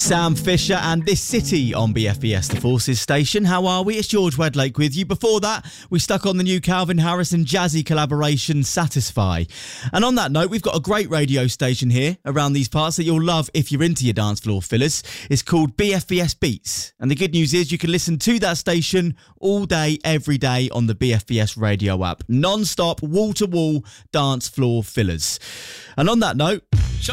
Sam Fisher and This City on BFBS The Forces station. How are we? It's George Wedlake with you. Before that, we stuck on the new Calvin Harris and Jazzy collaboration, Satisfy. And on that note, we've got a great radio station here around these parts that you'll love if you're into your dance floor fillers. It's called BFBS Beats. And the good news is you can listen to that station all day, every day on the BFBS radio app. Non-stop, wall-to-wall dance floor fillers. And on that note...